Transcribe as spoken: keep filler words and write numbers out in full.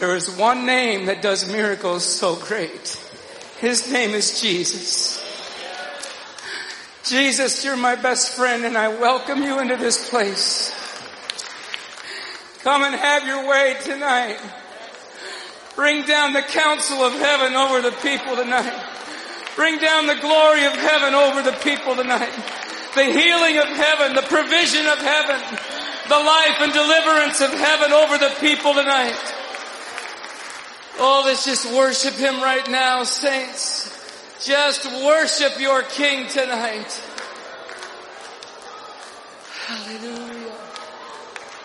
There is one name that does miracles so great. His name is Jesus. Jesus, you're my best friend, and I welcome you into this place. Come and have your way tonight. Bring down the counsel of heaven over the people tonight. Bring down the glory of heaven over the people tonight. The healing of heaven, the provision of heaven, the life and deliverance of heaven over the people tonight. Oh, let's just worship Him right now, saints. Just worship your King tonight.